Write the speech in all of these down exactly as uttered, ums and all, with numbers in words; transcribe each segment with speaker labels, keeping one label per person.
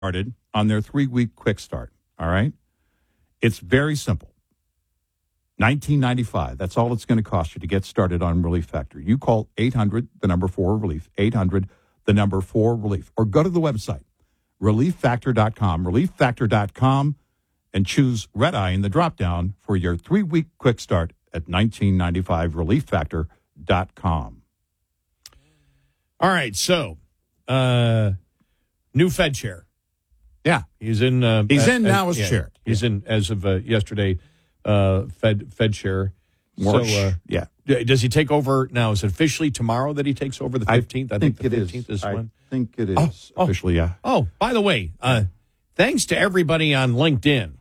Speaker 1: started on their three-week quick start, all right? It's very simple. nineteen ninety-five dollars. That's all it's going to cost you to get started on Relief Factor. You call eight hundred, the number four, relief, eight hundred, the number four, relief, or go to the website, relief factor dot com, relief factor dot com, and choose Red Eye in the drop-down for your three-week quick start at nineteen ninety-five, relief factor dot com.
Speaker 2: All right, so uh, new Fed chair.
Speaker 1: Yeah.
Speaker 2: He's in. Uh,
Speaker 1: He's in
Speaker 2: as,
Speaker 1: now as
Speaker 2: yeah,
Speaker 1: chair.
Speaker 2: He's
Speaker 1: yeah.
Speaker 2: in as of uh, yesterday, uh, Fed Fed chair.
Speaker 1: March,
Speaker 2: so, uh,
Speaker 1: yeah.
Speaker 2: Does he take over now? Is it officially tomorrow that he takes over the fifteenth? I,
Speaker 1: I
Speaker 2: think,
Speaker 1: think
Speaker 2: the
Speaker 1: it
Speaker 2: fifteenth is,
Speaker 1: is. I
Speaker 2: when.
Speaker 1: think it is
Speaker 2: Oh, oh.
Speaker 1: officially, yeah.
Speaker 2: Oh, by the way, uh, thanks to everybody on LinkedIn.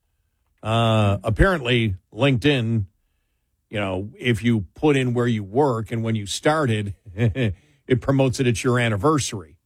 Speaker 2: Uh, apparently, LinkedIn, you know, if you put in where you work and when you started, it promotes it at your anniversary.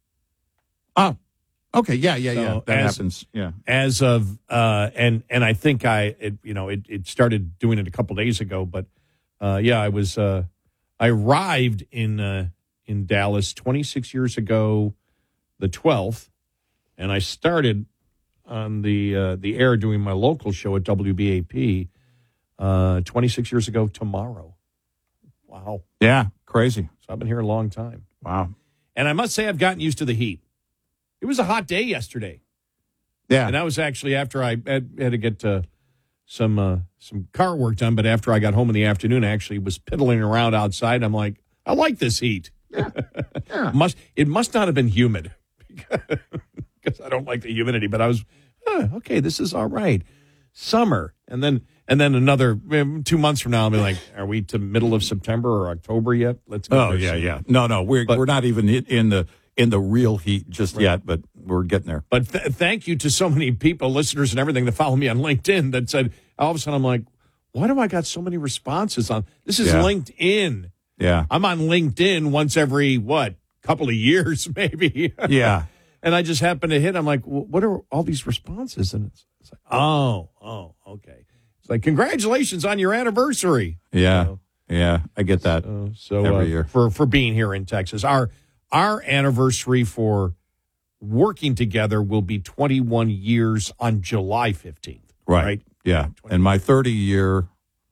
Speaker 1: Oh, okay. Yeah, yeah,
Speaker 2: So
Speaker 1: yeah. That
Speaker 2: as-
Speaker 1: happens. Yeah.
Speaker 2: As of, uh, and and I think I, it, you know, it, it started doing it a couple days ago, but uh, yeah, I was, uh, I arrived in uh, in Dallas twenty-six years ago, the twelfth, and I started on the uh, the air doing my local show at W B A P uh, twenty-six years ago tomorrow. Wow.
Speaker 1: Yeah, crazy.
Speaker 2: So I've been here a long time.
Speaker 1: Wow.
Speaker 2: And I must say I've gotten used to the heat. It was a hot day yesterday.
Speaker 1: Yeah.
Speaker 2: And that was actually after I had, had to get uh, some uh, some car work done, but after I got home in the afternoon, I actually was piddling around outside. I'm like, I like this heat.
Speaker 1: Yeah. Yeah.
Speaker 2: must It must not have been humid because I don't like the humidity, but I was, oh, okay, this is all right. Summer. And then and then another um, two months from now, I'll be like, are we to middle of September or October yet? Let's go.
Speaker 1: Oh, yeah, yeah. No, no, we're
Speaker 2: But-
Speaker 1: we're not even in in the in the real heat just
Speaker 2: Right.
Speaker 1: yet, but we're getting there.
Speaker 2: But th- thank you to so many people, listeners and everything that follow me on LinkedIn that said, all of a sudden I'm like, why do I got so many responses on? This is
Speaker 1: Yeah.
Speaker 2: LinkedIn.
Speaker 1: Yeah.
Speaker 2: I'm on LinkedIn once every, what, couple of years maybe.
Speaker 1: Yeah.
Speaker 2: And I just happened to hit, I'm like, well, what are all these responses? And it's, it's like, oh, oh, okay. It's like, congratulations on your anniversary.
Speaker 1: Yeah.
Speaker 2: So,
Speaker 1: Yeah. I get that.
Speaker 2: uh, so
Speaker 1: Every
Speaker 2: uh,
Speaker 1: year.
Speaker 2: for, for being here in Texas. Our, our anniversary for working together will be twenty-one years on July fifteenth.
Speaker 1: Right.
Speaker 2: right?
Speaker 1: Yeah. And my thirty year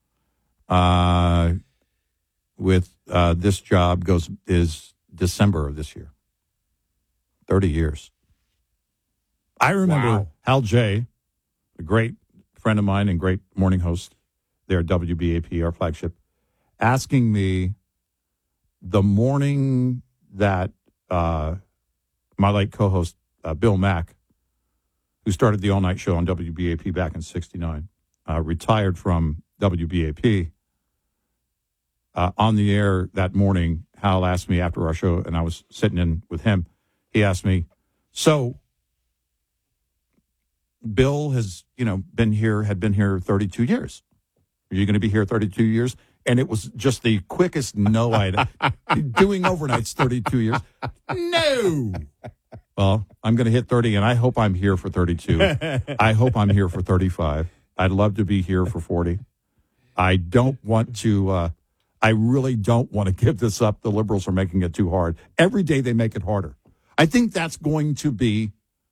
Speaker 1: uh, with uh, this job goes is December of this year. thirty years. I remember
Speaker 2: Wow.
Speaker 1: Hal J., a great friend of mine and great morning host there at W B A P, our flagship, asking me the morning that uh, my late co-host, uh, Bill Mack, who started the all-night show on W B A P back in sixty-nine, uh, retired from W B A P. Uh, on the air that morning, Hal asked me after our show, and I was sitting in with him, he asked me, so Bill has, you know, been here, had been here thirty-two years. Are you going to be here thirty-two years? And it was just the quickest no I'd doing overnights thirty-two years. No. Well, I'm going to hit thirty, and I hope I'm here for thirty-two. I hope I'm here for thirty-five. I'd love to be here for forty. I don't want to, uh, I really don't want to give this up. The liberals are making it too hard. Every day they make it harder. I think that's going to be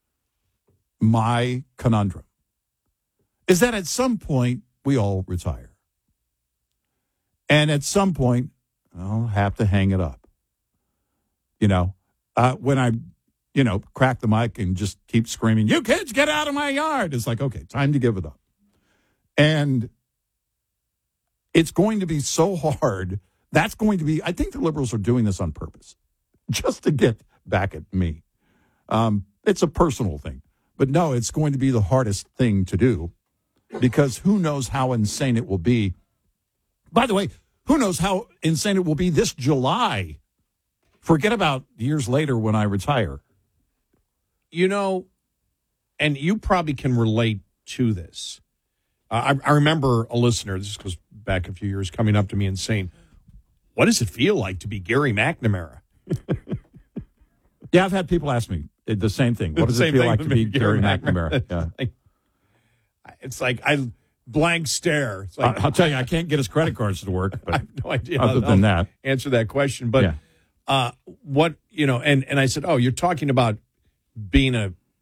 Speaker 1: my conundrum, is that at some point we all retire. And at some point, I'll have to hang it up. You know, uh, when I, you know, crack the mic and just keep screaming, you kids, get out of my yard. It's like, okay, time to give it up. And it's going to be so hard. That's going to be, I think the liberals are doing this on purpose, just to get back at me. Um, it's a personal thing. But no, it's going to be the hardest thing to do, because who knows how insane it will be. By the way, who knows how insane it will be this July? Forget about years later when I retire.
Speaker 2: You know, and you probably can relate to this. Uh, I, I remember a listener, this goes back a few years, coming up to me and saying, what does it feel like to be Gary McNamara?
Speaker 1: Yeah, I've had people ask me the same thing. What does
Speaker 2: The
Speaker 1: it
Speaker 2: same
Speaker 1: feel
Speaker 2: thing
Speaker 1: like
Speaker 2: to
Speaker 1: to be
Speaker 2: me,
Speaker 1: Gary
Speaker 2: Gary
Speaker 1: McNamara? Yeah.
Speaker 2: Like, it's like I blank stare. It's like,
Speaker 1: I'll tell you, I can't get his credit cards to work. But
Speaker 2: I have no idea
Speaker 1: other
Speaker 2: how
Speaker 1: than
Speaker 2: to
Speaker 1: that,
Speaker 2: answer that question. But
Speaker 1: yeah.
Speaker 2: uh, what, you know, and, and I said, oh, you're talking about being a